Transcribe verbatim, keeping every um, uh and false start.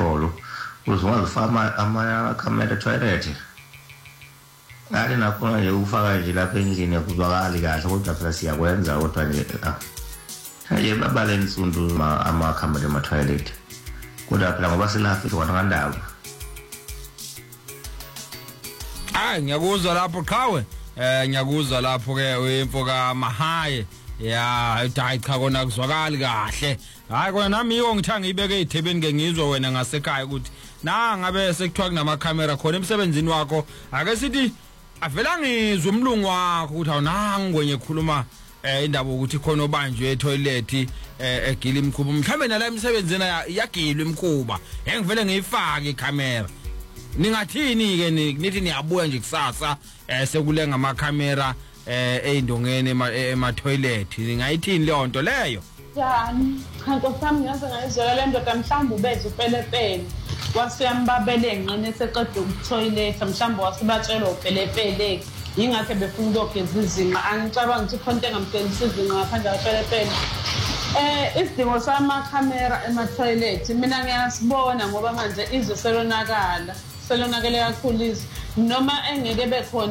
sholo uzongazifaka ama camera toilet ngale nakhona nje ufaka nje lapha endlini kuzwakali kahle kodwa phela siyakwenza kodwa nje hayi babale insundu ama camera ma toilet kodwa phela ngoba silafi kona ngandaba. Hayi ngiyakuzwa lapho qhawe eh ngiyakuzwa lapho ke uyimfoka Mahaye ya hayi cha kona kuzwakali kahle. Hayi kona nami yiko ngithanga ibeke ezithebeni ke ngizwe wena ngasekhaya ukuthi na ngabe sekuthiwa kunama camera khona emsebenzini wakho ake sithi avela ngizwe umlungu wakho ukuthi awunanga kwenye khuluma eh indaba ukuthi khona obanjwe etoilet eh egila imkhuba mhlambe nala emsebenzini yagilwa imkhuba engivele ngiyifake icamera. Ningathini ke nithi niyabuya nje kusasa eh sekule ngama camera eh eindongeni ema toilet ningayithini leyo nto leyo? Yani kanti sami ngaze ngayizwela le ndoda mhlawumbe ubeze upelepele wasiyambabele engqine eseqedwe ku-toilet mhlawumbe wasibatshela upelepele yingakho befuna ukugeza izinqa angicabanga ukuthi khona into engamgelisa izinqa ngaphandle kwapelepele. Eh isidingo samakhamera ema-toilet mina ngiyasibona ngoba manje izwe selonakala selonakele kakhulu izwe noma engeke bekhona